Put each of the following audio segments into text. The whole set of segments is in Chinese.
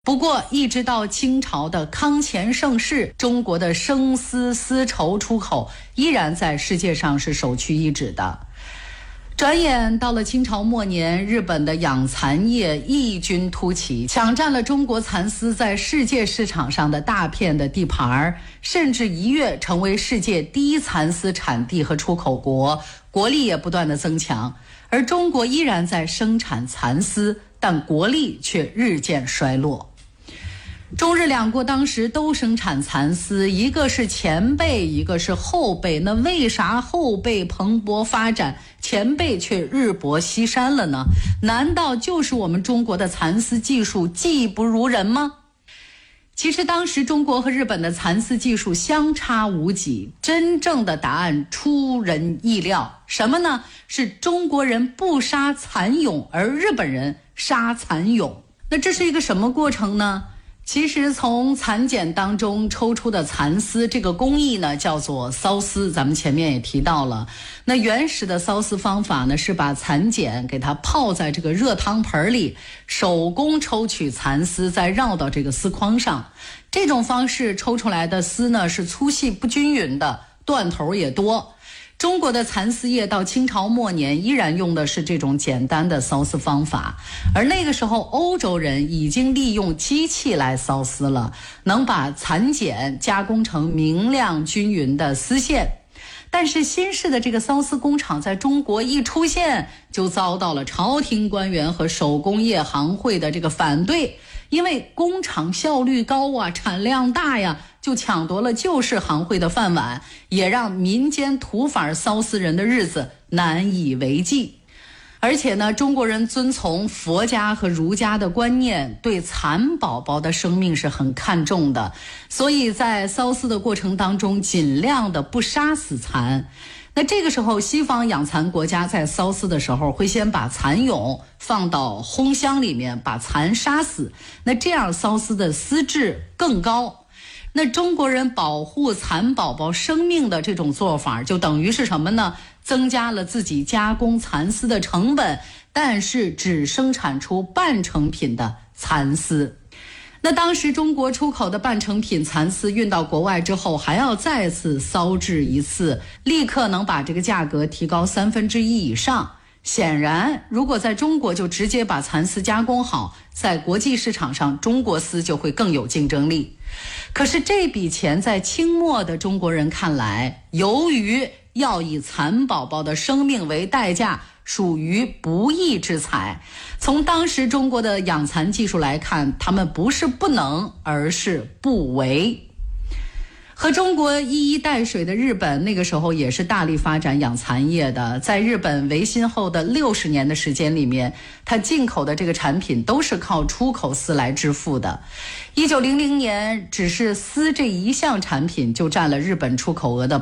不过一直到清朝的康乾盛世，中国的生丝丝绸出口依然在世界上是首屈一指的。转眼到了清朝末年，日本的养蚕业异军突起，抢占了中国蚕丝在世界市场上的大片的地盘，甚至一跃成为世界第一蚕丝产地和出口国，国力也不断的增强。而中国依然在生产蚕丝，但国力却日渐衰落。中日两国当时都生产蚕丝，一个是前辈，一个是后辈。那为啥后辈蓬勃发展，前辈却日薄西山了呢？难道就是我们中国的蚕丝技术技不如人吗？其实当时中国和日本的蚕丝技术相差无几，真正的答案出人意料。什么呢？是中国人不杀蚕蛹，而日本人杀蚕蛹。那这是一个什么过程呢？其实从蚕茧当中抽出的蚕丝，这个工艺呢叫做缫丝，咱们前面也提到了。那原始的缫丝方法呢，是把蚕茧给它泡在这个热汤盆里，手工抽取蚕丝，再绕到这个丝筐上。这种方式抽出来的丝呢是粗细不均匀的，断头也多。中国的蚕丝业到清朝末年依然用的是这种简单的缫丝方法，而那个时候欧洲人已经利用机器来缫丝了，能把蚕茧加工成明亮均匀的丝线。但是新式的这个缫丝工厂在中国一出现，就遭到了朝廷官员和手工业行会的这个反对，因为工厂效率高啊，产量大呀，就抢夺了旧式行会的饭碗，也让民间土法缫丝人的日子难以为继。而且呢，中国人遵从佛家和儒家的观念，对蚕宝宝的生命是很看重的，所以在缫丝的过程当中，尽量的不杀死蚕。那这个时候，西方养蚕国家在缫丝的时候，会先把蚕蛹放到烘箱里面，把蚕杀死，那这样缫丝的丝质更高。那中国人保护蚕宝宝生命的这种做法，就等于是什么呢？增加了自己加工蚕丝的成本，但是只生产出半成品的蚕丝。那当时中国出口的半成品蚕丝运到国外之后，还要再次骚制一次，立刻能把这个价格提高1/3以上。显然，如果在中国就直接把蚕丝加工好，在国际市场上中国丝就会更有竞争力。可是这笔钱在清末的中国人看来，由于要以蚕宝宝的生命为代价，属于不义之财。从当时中国的养蚕技术来看，他们不是不能，而是不为。和中国一衣带水的日本，那个时候也是大力发展养蚕业的。在日本维新后的60年的时间里面，它进口的这个产品都是靠出口丝来支付的。1900年，只是丝这一项产品就占了日本出口额的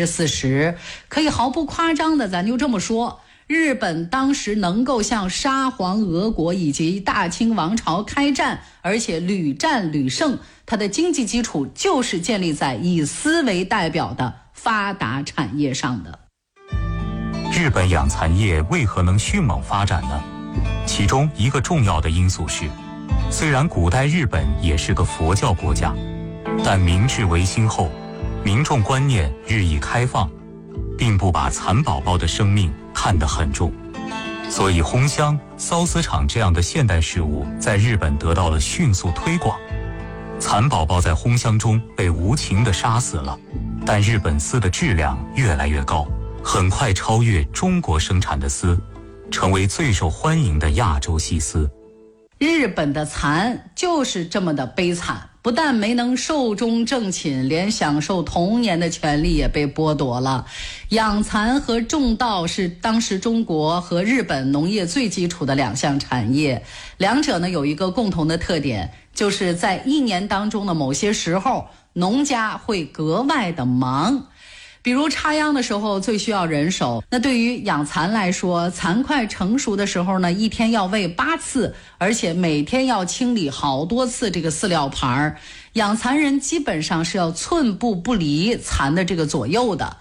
40%。可以毫不夸张的，咱就这么说，日本当时能够向沙皇俄国以及大清王朝开战，而且屡战屡胜，它的经济基础就是建立在以丝为代表的发达产业上的。 日本养蚕业为何能迅猛发展呢？其中一个重要的因素是，虽然古代日本也是个佛教国家，但明治维新后，民众观念日益开放，并不把蚕宝宝的生命看得很重，所以烘箱、缫丝厂这样的现代事物在日本得到了迅速推广。蚕宝宝在烘箱中被无情地杀死了，但日本丝的质量越来越高，很快超越中国生产的丝，成为最受欢迎的亚洲细丝。 日本的蚕就是这么的悲惨，不但没能寿终正寝，连享受童年的权利也被剥夺了。养蚕和种稻是当时中国和日本农业最基础的2项产业，两者呢有一个共同的特点，就是在一年当中的某些时候，农家会格外的忙。比如插秧的时候最需要人手，那对于养蚕来说，蚕块成熟的时候呢，一天要喂8次，而且每天要清理好多次这个饲料盘。养蚕人基本上是要寸步不离蚕的这个左右的。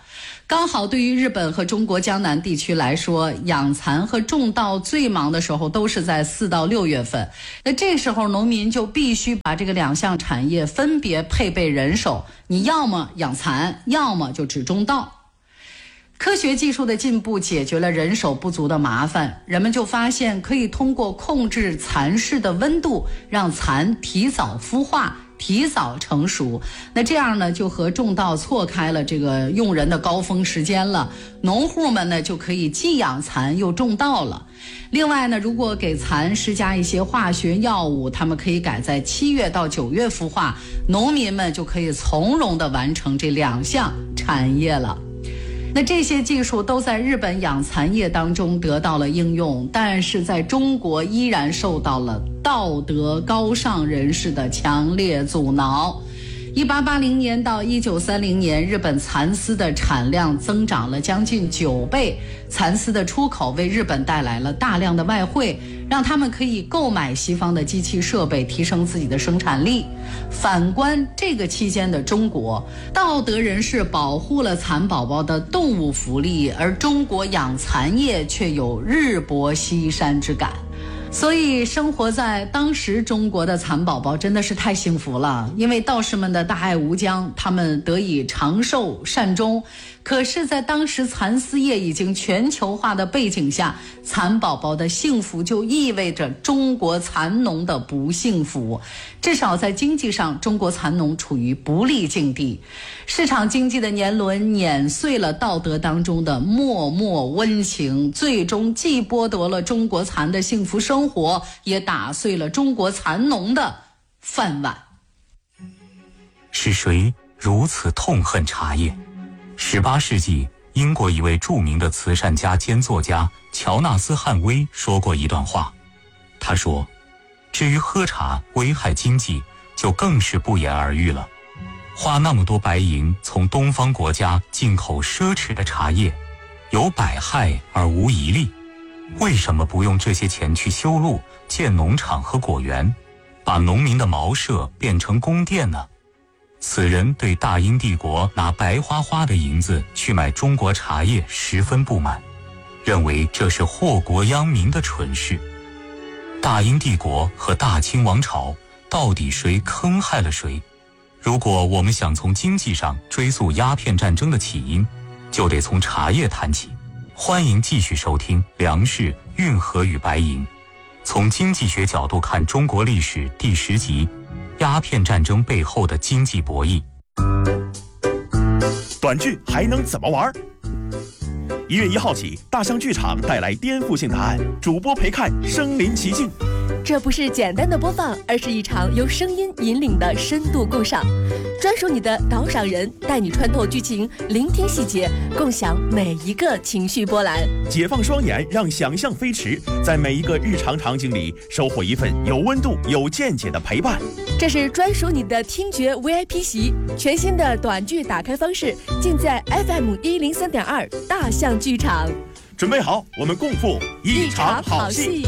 刚好对于日本和中国江南地区来说，养蚕和种稻最忙的时候都是在4到6月份。那这时候农民就必须把这个2项产业分别配备人手，你要么养蚕，要么就只种稻。科学技术的进步解决了人手不足的麻烦，人们就发现可以通过控制蚕室的温度，让蚕提早孵化，提早成熟。那这样呢，就和种稻错开了这个用人的高峰时间了。农户们呢，就可以既养蚕又种稻了。另外呢，如果给蚕施加一些化学药物，他们可以改在7月到9月孵化，农民们就可以从容地完成这2项产业了。那这些技术都在日本养蚕业当中得到了应用，但是在中国依然受到了道德高尚人士的强烈阻挠。1880年到1930年，日本蚕丝的产量增长了将近9倍，蚕丝的出口为日本带来了大量的外汇，让他们可以购买西方的机器设备，提升自己的生产力。反观这个期间的中国，道德人士保护了蚕宝宝的动物福利，而中国养蚕业却有日薄西山之感。所以生活在当时中国的蚕宝宝真的是太幸福了，因为道士们的大爱无疆，他们得以长寿善终。可是在当时蚕丝业已经全球化的背景下，蚕宝宝的幸福就意味着中国蚕农的不幸福。至少在经济上，中国蚕农处于不利境地。市场经济的年轮碾碎了道德当中的默默温情，最终既剥夺了中国蚕的幸福生活，也打碎了中国蚕农的饭碗。 是谁如此痛恨茶叶？18世纪，英国一位著名的慈善家兼作家乔纳斯·汉威说过一段话。他说，至于喝茶危害经济，就更是不言而喻了。花那么多白银从东方国家进口奢侈的茶叶，有百害而无一利。为什么不用这些钱去修路、建农场和果园，把农民的茅舍变成宫殿呢？此人对大英帝国拿白花花的银子去买中国茶叶十分不满，认为这是祸国殃民的蠢事。大英帝国和大清王朝到底谁坑害了谁？如果我们想从经济上追溯鸦片战争的起因，就得从茶叶谈起。欢迎继续收听粮食、运河与白银，从经济学角度看中国历史第10集，鸦片战争背后的经济博弈。 短剧还能怎么玩？1月1号起，大象剧场带来颠覆性答案，主播陪看身临其境。 这不是简单的播放，而是一场由声音引领的深度共赏。专属你的导赏人，带你穿透剧情，聆听细节，共享每一个情绪波澜。 解放双眼，让想象飞驰，在每一个日常场景里收获一份有温度、有见解的陪伴。 这是专属你的听觉 VIP 席，全新的短剧打开方式，尽在 FM 103.2大象剧场。 准备好，我们共赴一场好戏。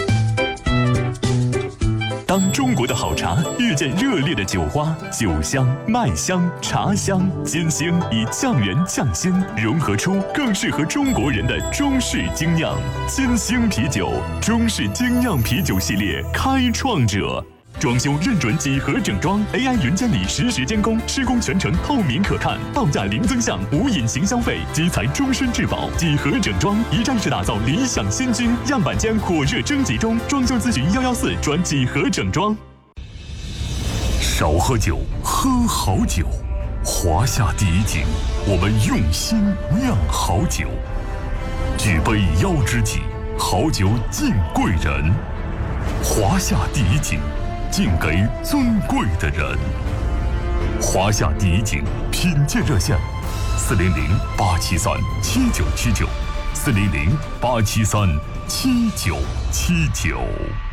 当中国的好茶遇见热烈的酒花，酒香、麦香、茶香、金星以匠人匠心融合出更适合中国人的中式精酿。金星啤酒，中式精酿啤酒系列开创者。装修认准几何整装 ，AI 云监理实时监工，施工全程透明可看，报价零增项，无隐形消费，基材终身质保。几何整装一站式打造理想新居，样板间火热征集中，装修咨询114转几何整装。少喝酒，喝好酒。华夏第一井，我们用心酿好酒。举杯邀知己，好酒敬贵人。华夏第一井，敬给尊贵的人。华夏第一井品鉴热线：400-873-7979，400-873-7979。